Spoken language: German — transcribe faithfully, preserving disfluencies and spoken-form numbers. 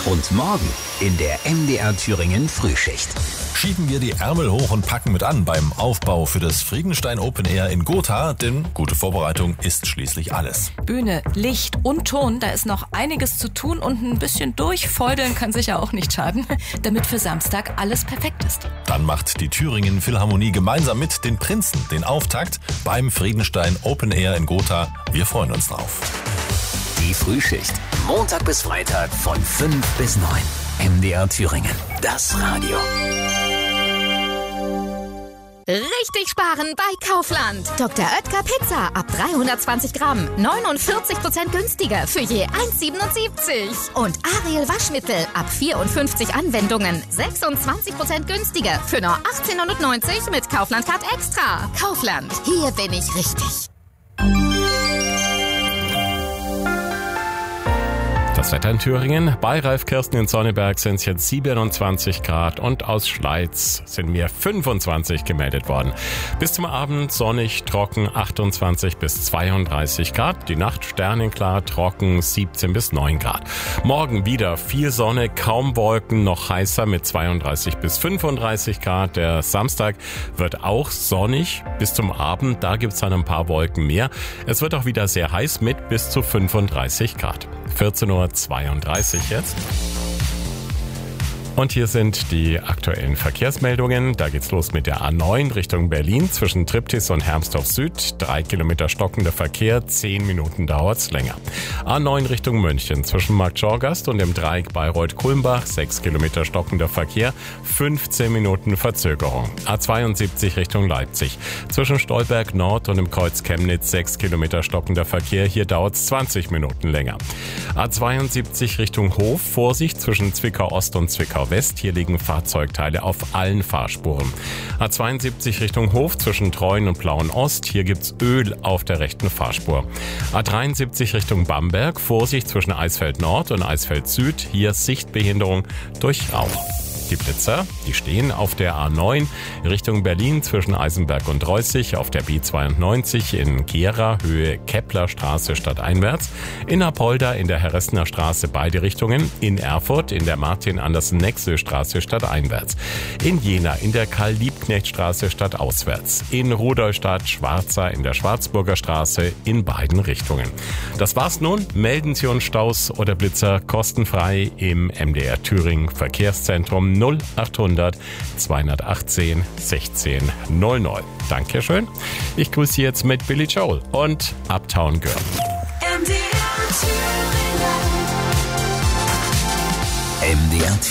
Und morgen in der M D R Thüringen Frühschicht. Schieben wir die Ärmel hoch und packen mit an beim Aufbau für das Friedenstein Open Air in Gotha, denn gute Vorbereitung ist schließlich alles. Bühne, Licht und Ton, da ist noch einiges zu tun und ein bisschen durchfeudeln kann sicher auch nicht schaden, damit für Samstag alles perfekt ist. Dann macht die Thüringen Philharmonie gemeinsam mit den Prinzen den Auftakt beim Friedenstein Open Air in Gotha. Wir freuen uns drauf. Die Frühschicht, Montag bis Freitag von fünf bis neun. M D R Thüringen, das Radio. Richtig sparen bei Kaufland. Doktor Oetker Pizza ab dreihundertzwanzig Gramm. neunundvierzig Prozent günstiger für je eins Komma siebenundsiebzig. Und Ariel Waschmittel ab vierundfünfzig Anwendungen. sechsundzwanzig Prozent günstiger für nur achtzehn neunundneunzig mit Kaufland Card Extra. Kaufland, hier bin ich richtig. Das Wetter in Thüringen. Bei Ralf Kirsten in Sonneberg sind es jetzt siebenundzwanzig Grad und aus Schleiz sind mir fünfundzwanzig gemeldet worden. Bis zum Abend sonnig, trocken, achtundzwanzig bis zweiunddreißig Grad. Die Nacht sternenklar, trocken, siebzehn bis neun Grad. Morgen wieder viel Sonne, kaum Wolken, noch heißer mit zweiunddreißig bis fünfunddreißig Grad. Der Samstag wird auch sonnig bis zum Abend. Da gibt es dann ein paar Wolken mehr. Es wird auch wieder sehr heiß mit bis zu fünfunddreißig Grad. vierzehn Uhr zweiunddreißig jetzt. Und hier sind die aktuellen Verkehrsmeldungen. Da geht's los mit der A neun Richtung Berlin zwischen Triptis und Hermsdorf Süd. Drei Kilometer stockender Verkehr, zehn Minuten dauert's länger. A neun Richtung München zwischen Markt Schorgast und dem Dreieck Bayreuth-Kulmbach. Sechs Kilometer stockender Verkehr, fünfzehn Minuten Verzögerung. A zweiundsiebzig Richtung Leipzig zwischen Stolberg Nord und dem Kreuz Chemnitz. Sechs Kilometer stockender Verkehr, hier dauert's zwanzig Minuten länger. A zweiundsiebzig Richtung Hof, Vorsicht zwischen Zwickau Ost und Zwickau West. Hier liegen Fahrzeugteile auf allen Fahrspuren. A zweiundsiebzig Richtung Hof zwischen Treuen und Plauen Ost. Hier gibt's Öl auf der rechten Fahrspur. A dreiundsiebzig Richtung Bamberg. Vorsicht zwischen Eisfeld Nord und Eisfeld Süd. Hier Sichtbehinderung durch Rauch. Die Blitzer, die stehen auf der A neun Richtung Berlin zwischen Eisenberg und Reußig, auf der B zweiundneunzig in Gera, Höhe Keplerstraße stadteinwärts, in Apolda in der Herressener Straße beide Richtungen, in Erfurt in der Martin-Andersen-Nexel-Straße stadteinwärts, in Jena in der Karl-Liebknecht-Straße stadtauswärts, in Rudolstadt Schwarza in der Schwarzburger Straße in beiden Richtungen. Das war's nun. Melden Sie uns Staus oder Blitzer kostenfrei im M D R Thüringen Verkehrszentrum null achthundert zweihundertachtzehn sechzehn null null. Dankeschön. Ich grüße Sie jetzt mit Billy Joel und Uptown Girl. M D R